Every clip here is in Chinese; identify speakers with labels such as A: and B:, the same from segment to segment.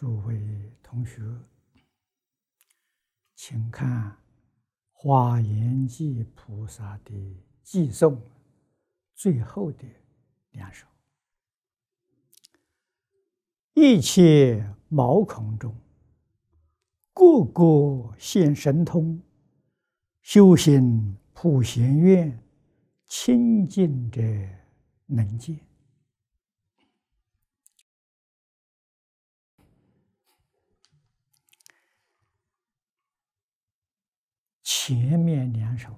A: 诸位同学，请看华严济菩萨的偈颂最后的2首：一切毛孔中，个个现神通，修行普贤愿，清净者能见。前面2首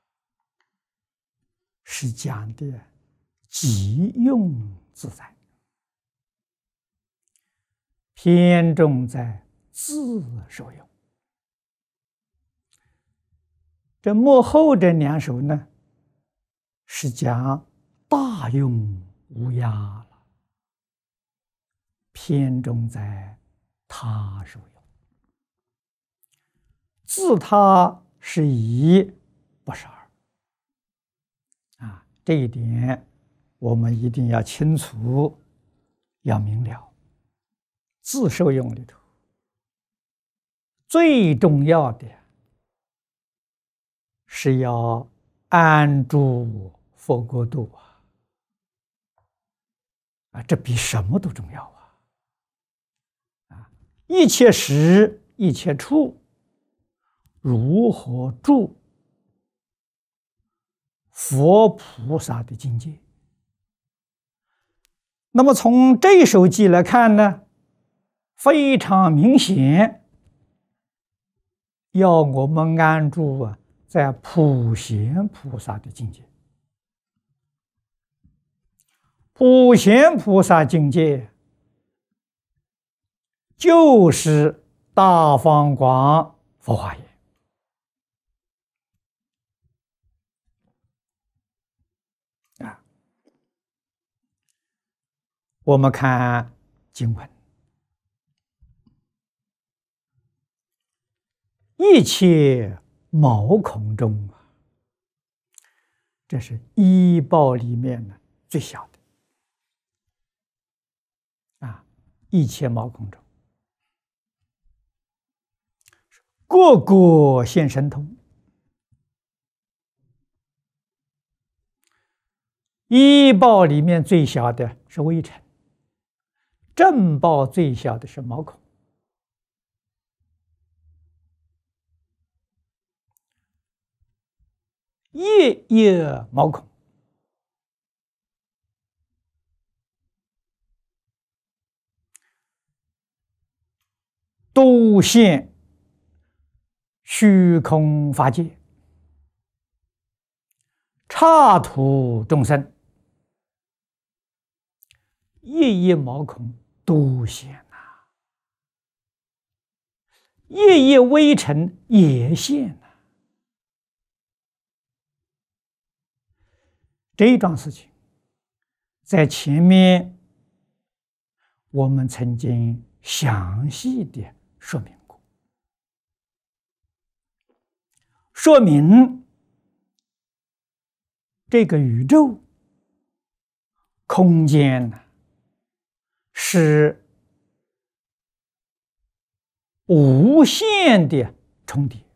A: 是讲的即用自在，偏重在自受用。这末后这2首呢，是讲大用无涯了，偏重在他受用。自他是一，不是二这一点我们一定要清楚，要明了。自受用里头最重要的是要安住佛国度这比什么都重要一切时一切处如何住佛菩萨的境界？那么从这首偈来看呢，非常明显，要我们安住在普贤菩萨的境界。普贤菩萨境界就是大方广佛华严。我们看经文，一切毛孔中这是依报里面呢最小的一切毛孔中，个个现神通。依报里面最小的是微尘，正报最小的是毛孔。夜夜毛孔都现虚空法界，刹土众生，夜夜毛孔都现夜夜微尘也现这一桩事情在前面我们曾经详细的说明过，说明这个宇宙空间是无限的重叠。